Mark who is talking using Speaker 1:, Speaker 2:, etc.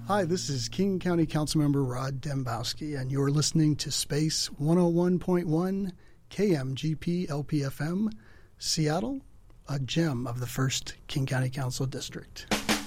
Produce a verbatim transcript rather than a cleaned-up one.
Speaker 1: Hi, this is King County Councilmember Rod Dembowski, and you're listening to Space one oh one point one K M G P L P F M, Seattle, a gem of the first King County Council District.